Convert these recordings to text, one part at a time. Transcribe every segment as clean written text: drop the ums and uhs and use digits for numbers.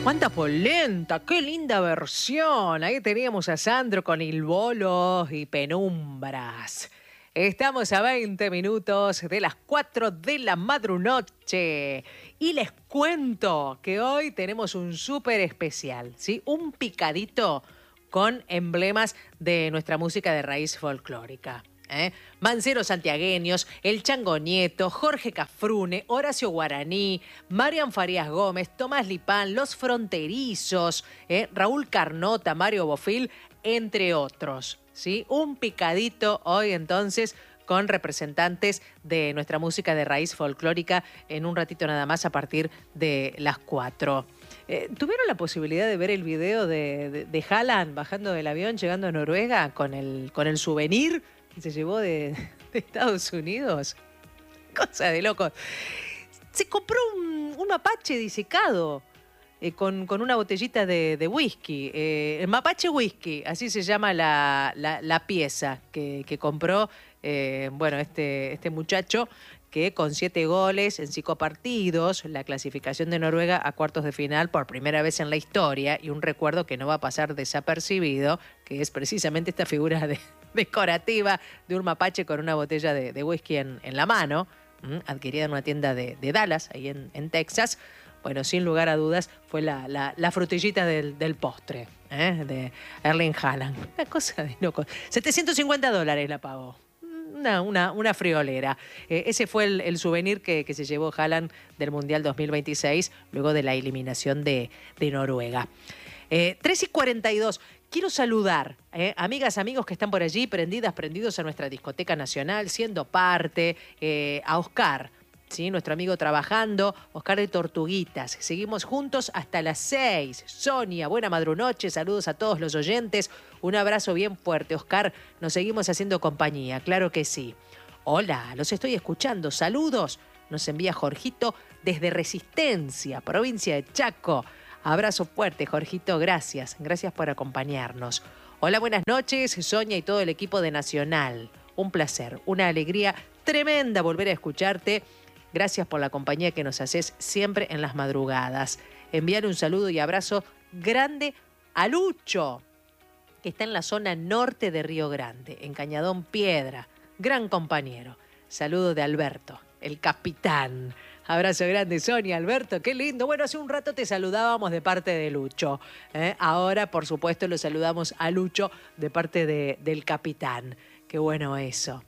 ¡Cuánta polenta! ¡Qué linda versión! Ahí teníamos a Sandro con Il Volo y Penumbras. Estamos a 20 minutos de las 4 de la madrunoche. Y les cuento que hoy tenemos un súper especial, ¿sí? Un picadito con emblemas de nuestra música de raíz folclórica. Manceros santiagueños, el Chango Nieto, Jorge Cafrune, Horacio Guaraní, Marian Farías Gómez, Tomás Lipán, Los Fronterizos, Raúl Carnota, Mario Bofil, entre otros, ¿sí? Un picadito hoy entonces con representantes de nuestra música de raíz folclórica en un ratito nada más a partir de las 4. ¿Tuvieron la posibilidad de ver el video de Haaland bajando del avión, llegando a Noruega con el souvenir que se llevó de Estados Unidos? Cosa de loco. Se compró un mapache disecado con una botellita de whisky. El mapache whisky, así se llama la pieza que compró este muchacho, que con 7 goles en 5 partidos, la clasificación de Noruega a cuartos de final por primera vez en la historia, y un recuerdo que no va a pasar desapercibido, que es precisamente esta figura decorativa de un mapache con una botella de whisky en la mano, adquirida en una tienda de Dallas, ahí en Texas. Bueno, sin lugar a dudas, fue la frutillita del postre de Erling Haaland. Una cosa de loco. $750 la pagó. Una friolera. Ese fue el souvenir que se llevó Haaland del Mundial 2026, luego de la eliminación de Noruega. 3:42. Quiero saludar, amigas, amigos que están por allí, prendidos a nuestra discoteca nacional, siendo parte, a Oscar, ¿sí? Nuestro amigo trabajando, Oscar de Tortuguitas. Seguimos juntos hasta las 6. Sonia, buena madrunoche, saludos a todos los oyentes. Un abrazo bien fuerte, Oscar. Nos seguimos haciendo compañía, claro que sí. Hola, los estoy escuchando. Saludos. Nos envía Jorgito desde Resistencia, provincia de Chaco. Abrazo fuerte, Jorgito, gracias. Gracias por acompañarnos. Hola, buenas noches, Sonia y todo el equipo de Nacional. Un placer, una alegría tremenda volver a escucharte. Gracias por la compañía que nos haces siempre en las madrugadas. Enviar un saludo y abrazo grande a Lucho, que está en la zona norte de Río Grande, en Cañadón Piedra. Gran compañero. Saludo de Alberto, el capitán. Abrazo grande, Sonia, Alberto, qué lindo. Bueno, hace un rato te saludábamos de parte de Lucho. Ahora, por supuesto, lo saludamos a Lucho de parte del capitán. Qué bueno eso.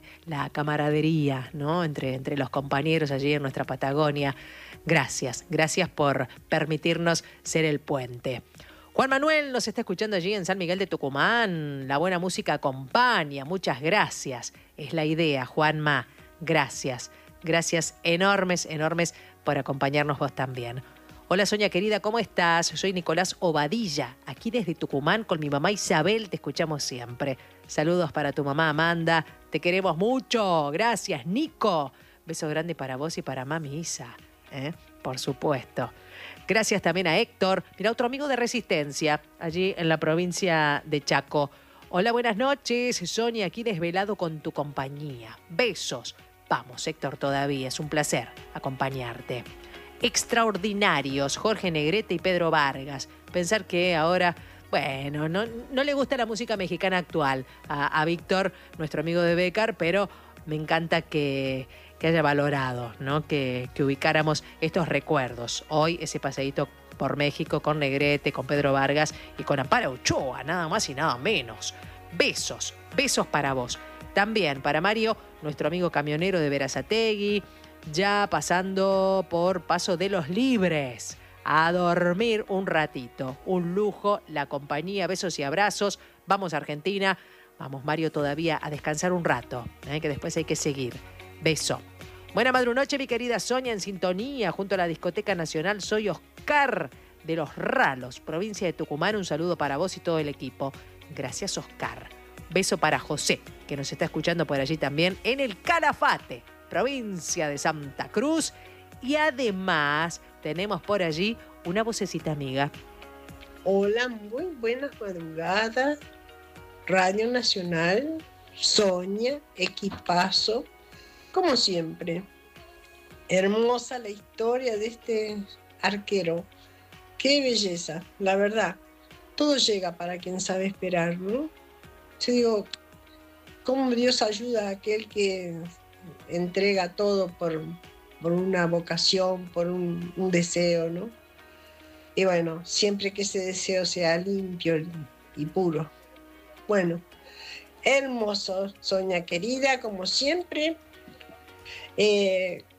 La camaradería, ¿no? entre los compañeros allí en nuestra Patagonia. Gracias por permitirnos ser el puente. Juan Manuel nos está escuchando allí en San Miguel de Tucumán. La buena música acompaña. Muchas gracias. Es la idea, Juanma. Gracias. Gracias enormes por acompañarnos vos también. Hola, Sonia querida, ¿cómo estás? Soy Nicolás Obadilla, aquí desde Tucumán con mi mamá Isabel, te escuchamos siempre. Saludos para tu mamá Amanda, te queremos mucho. Gracias, Nico. Beso grande para vos y para mami Isa, por supuesto. Gracias también a Héctor, mira, otro amigo de Resistencia, allí en la provincia de Chaco. Hola, buenas noches, Sonia, aquí desvelado con tu compañía. Besos. Vamos, Héctor, todavía es un placer acompañarte. Extraordinarios, Jorge Negrete y Pedro Vargas. Pensar que ahora, bueno, no le gusta la música mexicana actual a Víctor, nuestro amigo de Bécar, pero me encanta que haya valorado, ¿no? Que ubicáramos estos recuerdos. Hoy ese paseíto por México con Negrete, con Pedro Vargas y con Amparo Ochoa, nada más y nada menos. Besos para vos. También para Mario, nuestro amigo camionero de Berazategui, ya pasando por Paso de los Libres. A dormir un ratito, un lujo, la compañía, besos y abrazos. Vamos a Argentina, vamos Mario todavía a descansar un rato, que después hay que seguir. Beso. Buena madrunoche, mi querida Sonia, en sintonía, junto a la Discoteca Nacional. Soy Oscar de Los Ralos, provincia de Tucumán. Un saludo para vos y todo el equipo. Gracias, Oscar. Beso para José, que nos está escuchando por allí también, en el Calafate, provincia de Santa Cruz. Y además tenemos por allí una vocecita amiga. Hola, muy buenas madrugadas. Radio Nacional, Sonia, equipazo, como siempre. Hermosa la historia de este arquero. qué belleza, la verdad. Todo llega para quien sabe esperar, ¿no? Yo digo, ¿cómo Dios ayuda a aquel que entrega todo por una vocación, por un deseo, ¿no? Y bueno, siempre que ese deseo sea limpio y puro. Bueno, hermoso, Sonia querida, como siempre.